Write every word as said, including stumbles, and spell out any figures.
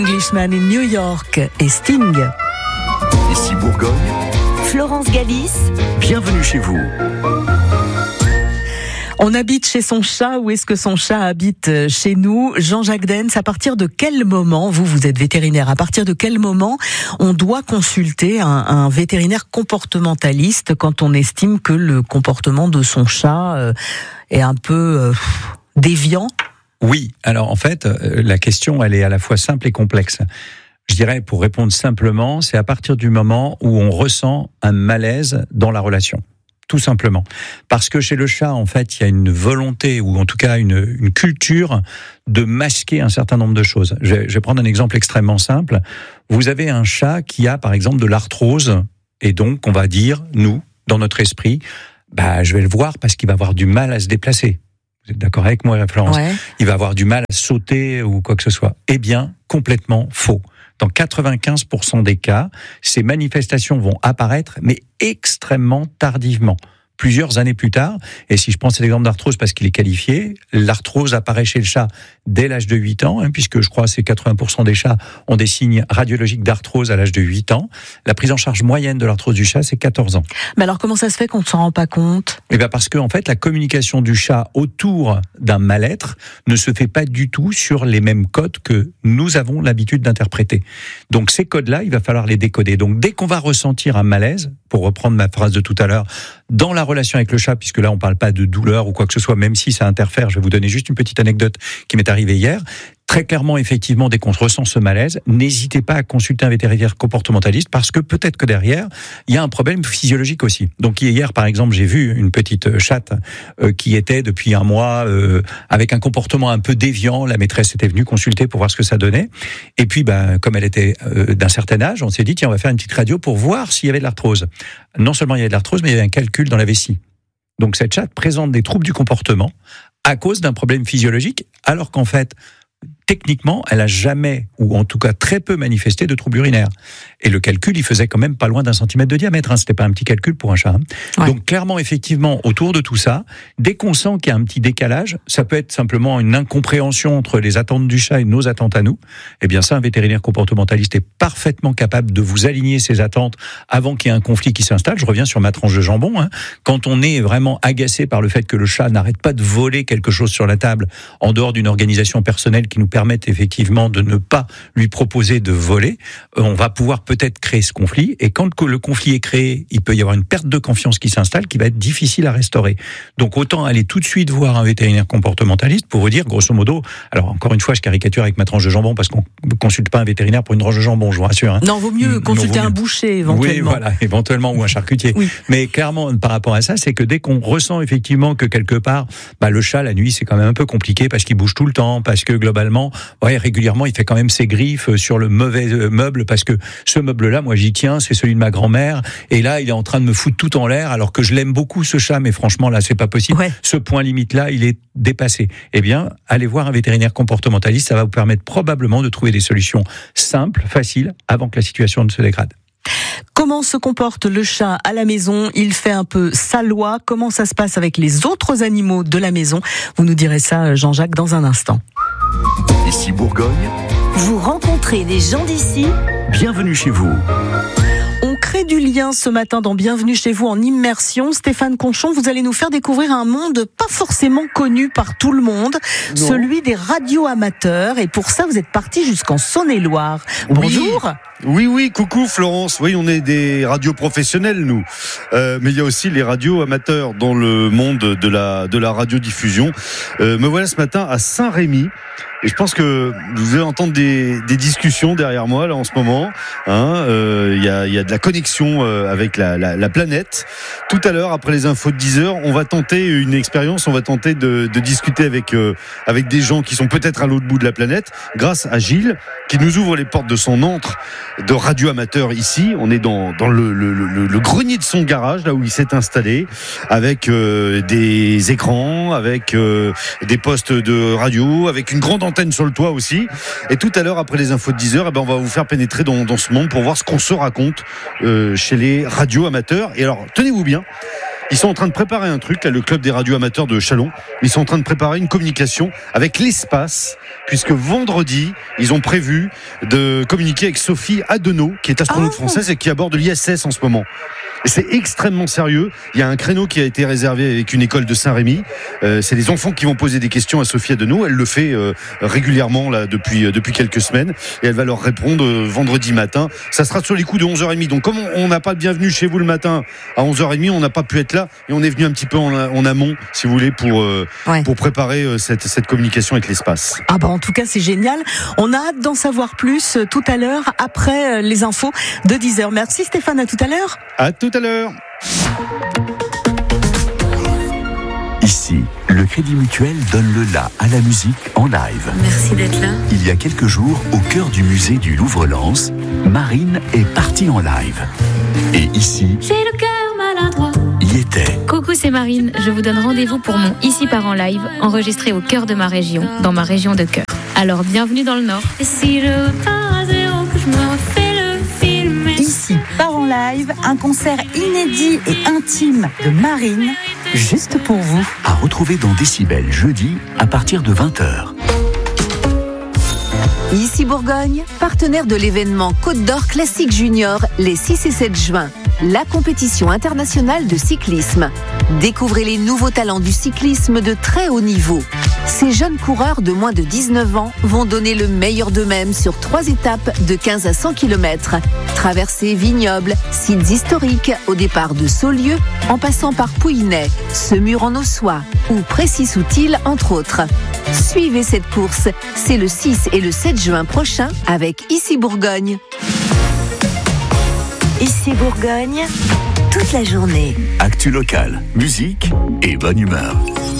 Englishman in New York et Sting. Ici Bourgogne, Florence Galis. Bienvenue chez vous. On habite chez son chat ou est-ce que son chat habite chez nous? Jean-Jacques Dens, à partir de quel moment, vous, vous êtes vétérinaire, à partir de quel moment on doit consulter un, un vétérinaire comportementaliste quand on estime que le comportement de son chat euh, est un peu euh, déviant? Oui, alors en fait, la question, elle est à la fois simple et complexe. Je dirais, pour répondre simplement, c'est à partir du moment où on ressent un malaise dans la relation. Tout simplement. Parce que chez le chat, en fait, il y a une volonté, ou en tout cas une, une culture, de masquer un certain nombre de choses. Je vais, je vais prendre un exemple extrêmement simple. Vous avez un chat qui a, par exemple, de l'arthrose, et donc, on va dire, nous, dans notre esprit, bah, je vais le voir parce qu'il va avoir du mal à se déplacer. Vous êtes d'accord avec moi, Florence? Ouais. Il va avoir du mal à sauter ou quoi que ce soit. Eh bien, complètement faux. Dans quatre-vingt-quinze pour cent des cas, ces manifestations vont apparaître, mais extrêmement tardivement, plusieurs années plus tard. Et si je prends cet exemple d'arthrose parce qu'il est qualifié, l'arthrose apparaît chez le chat dès l'âge de huit ans, hein, puisque je crois que c'est quatre-vingts pour cent des chats ont des signes radiologiques d'arthrose à l'âge de huit ans. La prise en charge moyenne de l'arthrose du chat, c'est quatorze ans. Mais alors comment ça se fait qu'on ne s'en rend pas compte? Eh bien parce que en fait, la communication du chat autour d'un mal-être ne se fait pas du tout sur les mêmes codes que nous avons l'habitude d'interpréter. Donc ces codes-là, il va falloir les décoder. Donc dès qu'on va ressentir un malaise, pour reprendre ma phrase de tout à l'heure, dans la relation avec le chat, puisque là on parle pas de douleur ou quoi que ce soit, même si ça interfère, je vais vous donner juste une petite anecdote qui m'est arrivée hier. Très clairement, effectivement, dès qu'on ressent ce malaise, n'hésitez pas à consulter un vétérinaire comportementaliste parce que peut-être que derrière, il y a un problème physiologique aussi. Donc hier, par exemple, j'ai vu une petite chatte euh, qui était depuis un mois euh, avec un comportement un peu déviant. La maîtresse était venue consulter pour voir ce que ça donnait. Et puis, ben, comme elle était euh, d'un certain âge, on s'est dit, tiens, on va faire une petite radio pour voir s'il y avait de l'arthrose. Non seulement il y avait de l'arthrose, mais il y avait un calcul dans la vessie. Donc cette chatte présente des troubles du comportement à cause d'un problème physiologique, alors qu'en fait, techniquement, elle a jamais, ou en tout cas très peu manifesté de troubles urinaires. Et le calcul, il faisait quand même pas loin d'un centimètre de diamètre. Hein. C'était pas un petit calcul pour un chat. Hein. Ouais. Donc clairement, effectivement, autour de tout ça, dès qu'on sent qu'il y a un petit décalage, ça peut être simplement une incompréhension entre les attentes du chat et nos attentes à nous. Eh bien ça, un vétérinaire comportementaliste est parfaitement capable de vous aligner ses attentes avant qu'il y ait un conflit qui s'installe. Je reviens sur ma tranche de jambon. Hein. Quand on est vraiment agacé par le fait que le chat n'arrête pas de voler quelque chose sur la table, en dehors d'une organisation personnelle qui nous permettent effectivement de ne pas lui proposer de voler, on va pouvoir peut-être créer ce conflit, et quand le conflit est créé, il peut y avoir une perte de confiance qui s'installe, qui va être difficile à restaurer. Donc autant aller tout de suite voir un vétérinaire comportementaliste pour vous dire, grosso modo, alors encore une fois, je caricature avec ma tranche de jambon, parce qu'on ne consulte pas un vétérinaire pour une tranche de jambon, je vous rassure. Hein. Non, vaut mieux consulter non, vaut mieux. un boucher, éventuellement. Oui, voilà, éventuellement, ou un charcutier. Oui. Mais clairement, par rapport à ça, c'est que dès qu'on ressent effectivement que quelque part, bah, le chat, la nuit, c'est quand même un peu compliqué, parce qu'il bouge tout le temps, parce que globalement, ouais, régulièrement, il fait quand même ses griffes sur le mauvais meuble, parce que ce meuble-là, moi, j'y tiens, c'est celui de ma grand-mère, et là, il est en train de me foutre tout en l'air, alors que je l'aime beaucoup, ce chat, mais franchement, là, c'est pas possible. Ouais. Ce point limite-là, il est dépassé. Eh bien, allez voir un vétérinaire comportementaliste, ça va vous permettre probablement de trouver des solutions simples, faciles, avant que la situation ne se dégrade. Comment se comporte le chat à la maison? Il fait un peu sa loi. Comment ça se passe avec les autres animaux de la maison? Vous nous direz ça, Jean-Jacques, dans un instant. Ici Bourgogne. Vous rencontrez des gens d'ici. Bienvenue chez vous. On crée du lien ce matin dans Bienvenue chez vous en immersion. Stéphane Conchon, vous allez nous faire découvrir un monde pas forcément connu par tout le monde, non. Celui des radios amateurs. Et pour ça, vous êtes parti jusqu'en Saône-et-Loire. Bonjour. Oui, oui, coucou Florence. Oui, on est des radios professionnels, nous. Euh, mais il y a aussi les radios amateurs dans le monde de la, de la radiodiffusion. Euh, me voilà ce matin à Saint-Rémy. Et je pense que vous allez entendre des, des discussions derrière moi là en ce moment. Hein, euh, y a, y a de la connexion euh, avec la, la, la planète. Tout à l'heure, après les infos de dix heures, on va tenter une expérience. On va tenter de, de discuter avec euh, avec des gens qui sont peut-être à l'autre bout de la planète, grâce à Gilles, qui nous ouvre les portes de son antre de radio amateur ici. On est dans dans le, le, le, le grenier de son garage, là où il s'est installé, avec euh, des écrans, avec euh, des postes de radio, avec une grande antenne sur le toit aussi. Et tout à l'heure, après les infos de dix heures, eh ben, on va vous faire pénétrer dans, dans ce monde pour voir ce qu'on se raconte euh, chez les radios amateurs. Et alors, tenez-vous bien, Ils sont en train de préparer un truc, là, le club des radios amateurs de Châlons. Ils sont en train de préparer une communication avec l'espace, puisque vendredi, ils ont prévu de communiquer avec Sophie Adenau, qui est astronaute Ah. française et qui aborde l'I S S en ce moment. Et c'est extrêmement sérieux. Il y a un créneau qui a été réservé avec une école de Saint-Rémy. Euh, c'est les enfants qui vont poser des questions à Sophie Adenau. Elle le fait euh, régulièrement là depuis euh, depuis quelques semaines et elle va leur répondre euh, vendredi matin. Ça sera sur les coups de onze heures trente. Donc comme on n'a pas de bienvenue chez vous le matin à onze heures trente, on n'a pas pu être là et on est venu un petit peu en, en amont, si vous voulez, pour euh, Ouais. pour préparer euh, cette cette communication avec l'espace. Ah bah en tout cas c'est génial. On a hâte d'en savoir plus euh, tout à l'heure après euh, les infos de dix heures. Merci Stéphane, à tout à l'heure. À tout à l'heure. Ici, le Crédit Mutuel donne le la à la musique en live. Merci d'être là. Il y a quelques jours, au cœur du musée du Louvre-Lens, Marine est partie en live. Et ici, J'ai le cœur maladroit. y était. Coucou, c'est Marine. Je vous donne rendez-vous pour mon Ici part en live, enregistré au cœur de ma région, dans ma région de cœur. Alors bienvenue dans le Nord. Et si je repars à zéro, que je me refais le film. Ici, part en live, un concert inédit et intime de Marine, juste pour vous. À retrouver dans Décibel jeudi à partir de vingt heures. Ici Bourgogne, partenaire de l'événement Côte d'Or Classique Junior les six et sept juin, la compétition internationale de cyclisme. Découvrez les nouveaux talents du cyclisme de très haut niveau. Ces jeunes coureurs de moins de dix-neuf ans vont donner le meilleur d'eux-mêmes sur trois étapes de quinze à cent kilomètres. Traversées vignobles, sites historiques au départ de Saulieu, en passant par Pouillet, Semur en Ossois ou Précy-Soutil entre autres. Suivez cette course, c'est le six et le sept juin prochain avec Ici Bourgogne. Ici Bourgogne, toute la journée. Actu locale, musique et bonne humeur.